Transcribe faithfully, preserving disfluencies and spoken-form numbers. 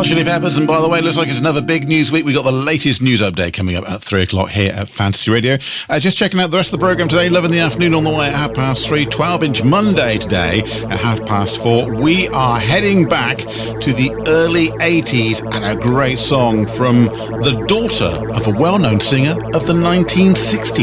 Chili Peppers, and by the way, looks like it's another big news week. We've got the latest news update coming up at three o'clock here at Fantasy Radio. Uh, just checking out the rest of the programme today, eleven in the afternoon on the way at half past three, twelve-inch Monday today at half past four. We are heading back to the early eighties and a great song from the daughter of a well-known singer of the nineteen sixties.